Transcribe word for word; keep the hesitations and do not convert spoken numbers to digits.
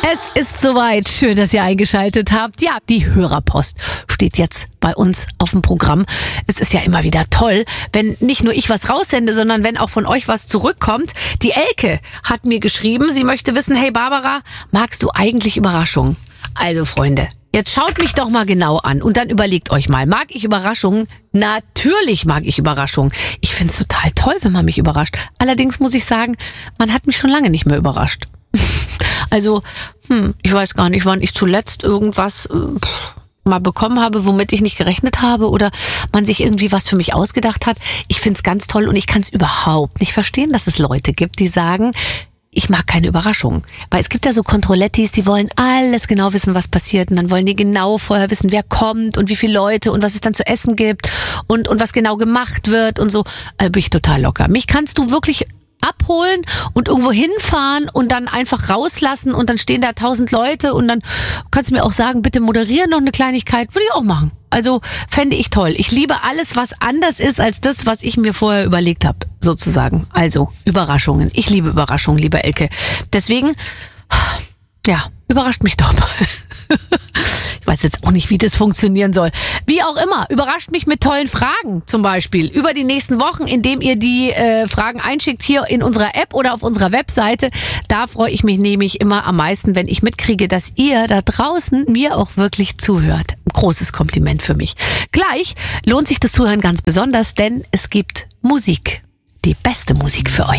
Es ist soweit. Schön, dass ihr eingeschaltet habt. Ja, die Hörerpost steht jetzt bei uns auf dem Programm. Es ist ja immer wieder toll, wenn nicht nur ich was raussende, sondern wenn auch von euch was zurückkommt. Die Elke hat mir geschrieben, sie möchte wissen, hey Barbara, magst du eigentlich Überraschungen? Also Freunde, jetzt schaut mich doch mal genau an und dann überlegt euch mal, mag ich Überraschungen? Natürlich mag ich Überraschungen. Ich find's total toll, wenn man mich überrascht. Allerdings muss ich sagen, man hat mich schon lange nicht mehr überrascht. Also, hm, ich weiß gar nicht, wann ich zuletzt irgendwas äh, pff, mal bekommen habe, womit ich nicht gerechnet habe oder man sich irgendwie was für mich ausgedacht hat. Ich find's ganz toll und ich kann's überhaupt nicht verstehen, dass es Leute gibt, die sagen, ich mag keine Überraschungen. Weil es gibt ja so Kontrollettis, die wollen alles genau wissen, was passiert. Und dann wollen die genau vorher wissen, wer kommt und wie viele Leute und was es dann zu essen gibt und, und was genau gemacht wird und so. Da bin ich total locker. Mich kannst du wirklich abholen und irgendwo hinfahren und dann einfach rauslassen und dann stehen da tausend Leute und dann kannst du mir auch sagen, bitte moderieren noch eine Kleinigkeit. Würde ich auch machen. Also fände ich toll. Ich liebe alles, was anders ist als das, was ich mir vorher überlegt habe, sozusagen. Also Überraschungen. Ich liebe Überraschungen, liebe Elke. Deswegen, ja, überrascht mich doch mal. Ich weiß jetzt auch nicht, wie das funktionieren soll. Wie auch immer, überrascht mich mit tollen Fragen zum Beispiel über die nächsten Wochen, indem ihr die äh, Fragen einschickt hier in unserer App oder auf unserer Webseite. Da freue ich mich nämlich immer am meisten, wenn ich mitkriege, dass ihr da draußen mir auch wirklich zuhört. Ein großes Kompliment für mich. Gleich lohnt sich das Zuhören ganz besonders, denn es gibt Musik. Die beste Musik für euch.